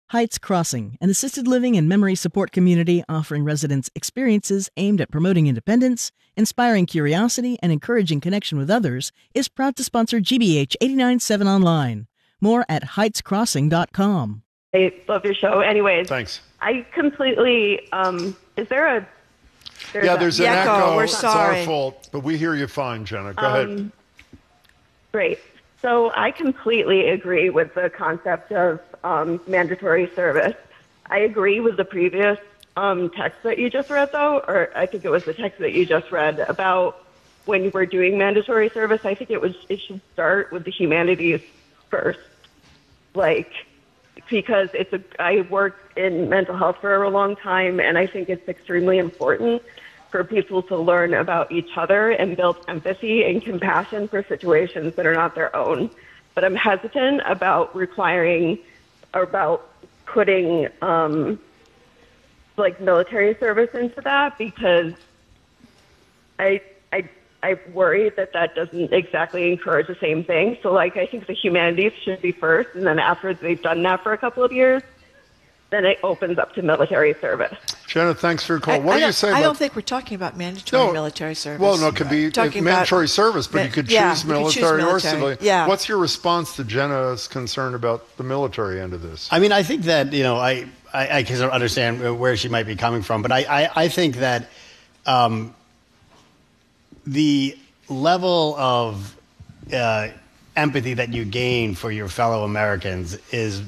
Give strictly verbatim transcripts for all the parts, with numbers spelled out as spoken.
Heights Crossing, an assisted living and memory support community offering residents experiences aimed at promoting independence, inspiring curiosity, and encouraging connection with others, is proud to sponsor G B H eighty-nine point seven Online. More at heights crossing dot com. I love your show. Anyways, thanks. I completely, um, is there a... There's yeah, there's a, an echo. echo. We're it's sorry. our fault, but we hear you fine, Jenna. Go um, ahead. Great. So I completely agree with the concept of um, mandatory service. I agree with the previous um, text that you just read, though, or I think it was the text that you just read about when we're doing mandatory service. I think it was it should start with the humanities first, like because it's a. I worked in mental health for a long time, and I think it's extremely important for people to learn about each other and build empathy and compassion for situations that are not their own. But I'm hesitant about requiring, or about putting um, like military service into that, because I I I worry that that doesn't exactly encourage the same thing. So like I think the humanities should be first, and then after they've done that for a couple of years, then it opens up to military service. Jenna, thanks for your call. I, what I do you say about... I don't think we're talking about mandatory no, military service. Well, no, it could be talking mandatory about, service, but you could choose, yeah, military, could choose military or civilian. Yeah. What's your response to Jenna's concern about the military end of this? I mean, I think that, you know, I, I, I can understand where she might be coming from, but I, I, I think that um, the level of uh, empathy that you gain for your fellow Americans is...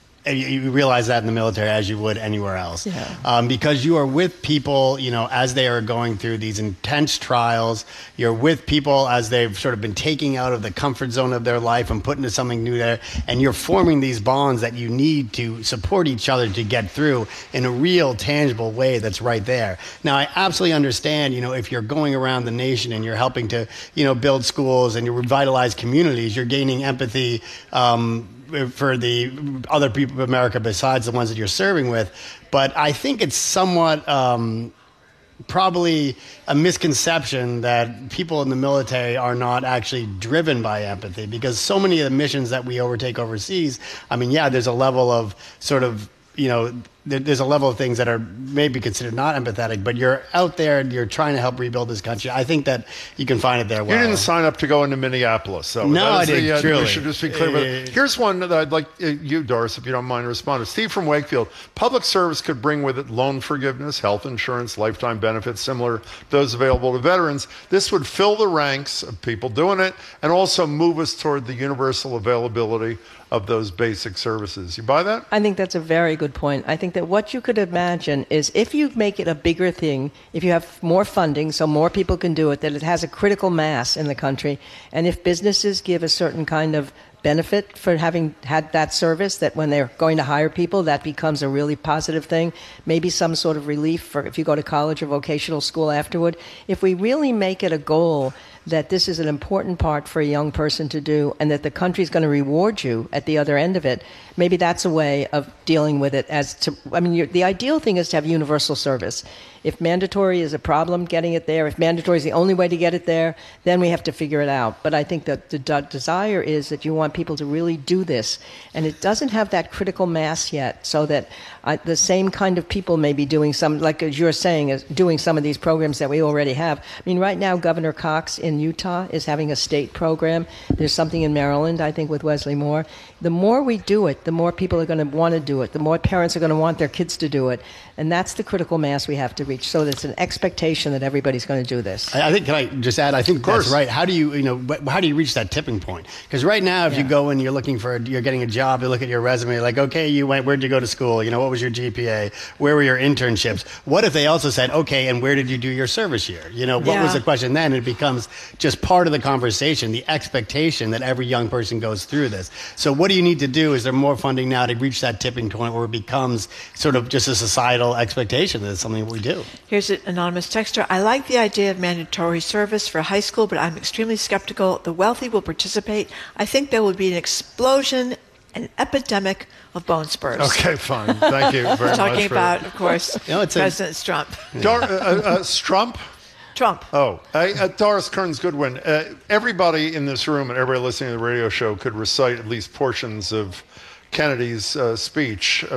You realize that in the military as you would anywhere else. Yeah. Um, because you are with people, you know, as they are going through these intense trials. You're with people as they've sort of been taking out of the comfort zone of their life and put into something new there. And you're forming these bonds that you need to support each other to get through in a real, tangible way that's right there. Now, I absolutely understand, you know, if you're going around the nation and you're helping to, you know, build schools and you revitalize communities, you're gaining empathy, um, for the other people of America besides the ones that you're serving with. But I think it's somewhat um, probably a misconception that people in the military are not actually driven by empathy, because so many of the missions that we overtake overseas, I mean, yeah, there's a level of sort of, you know, there's a level of things that are maybe considered not empathetic, but you're out there and you're trying to help rebuild this country. I think that you can find it there well. You didn't sign up to go into Minneapolis, so no, I the, didn't. Uh, truly. We should just be clear. Uh, but here's one that I'd like uh, you, Doris, if you don't mind, responding. Steve from Wakefield. Public service could bring with it loan forgiveness, health insurance, lifetime benefits similar to those available to veterans. This would fill the ranks of people doing it and also move us toward the universal availability of those basic services. You buy that? I think that's a very good point. I think that what you could imagine is if you make it a bigger thing, if you have more funding so more people can do it, that it has a critical mass in the country, and if businesses give a certain kind of benefit for having had that service, that when they're going to hire people, that becomes a really positive thing. Maybe some sort of relief for if you go to college or vocational school afterward. If we really make it a goal that this is an important part for a young person to do and that the country's going to reward you at the other end of it, maybe that's a way of dealing with it. As to, I mean, you're, the ideal thing is to have universal service. If mandatory is a problem, getting it there, if mandatory is the only way to get it there, then we have to figure it out. But I think that the de- desire is that you want people to really do this. And it doesn't have that critical mass yet, so that uh, the same kind of people may be doing some, like as you're saying, is doing some of these programs that we already have. I mean, right now, Governor Cox in Utah is having a state program. There's something in Maryland, I think, with Wesley Moore. The more we do it, the more people are going to want to do it. The more parents are going to want their kids to do it. And that's the critical mass we have to reach. So there's an expectation that everybody's going to do this. I think, can I just add, I think that's right. How do you, you know, how do you reach that tipping point? Because right now, if yeah. you go and you're looking for, you're getting a job, you look at your resume, like, okay, you went, where'd you go to school? You know, what was your G P A? Where were your internships? What if they also said, okay, and where did you do your service year? You know, what yeah. was the question then? It becomes just part of the conversation, the expectation that every young person goes through this. So what do you need to do? Is there more funding now to reach that tipping point where it becomes sort of just a societal expectation that it's something we do? Here's an anonymous texter. I like the idea of mandatory service for high school, but I'm extremely skeptical. The wealthy will participate. I think there will be an explosion, an epidemic of bone spurs. Okay, fine. Thank you very much. Talking about, of course, you know, it's President a, Trump. Dar- uh, uh, Strump? Trump. Oh, uh, uh, Doris Kearns Goodwin. Uh, everybody in this room and everybody listening to the radio show could recite at least portions of Kennedy's uh, speech. Uh,